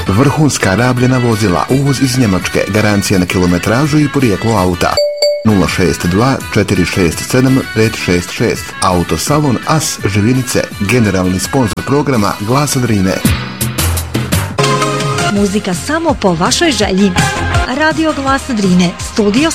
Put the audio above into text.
Vrhunska rabljena vozila, uvoz iz Njemačke, garancija na kilometražu i porijeklo auta. 062 467 566. Autosalon As Živinice, generalni sponzor programa Glasa Drine. Muzika samo po vašoj želji. Radio Glas Drine, studio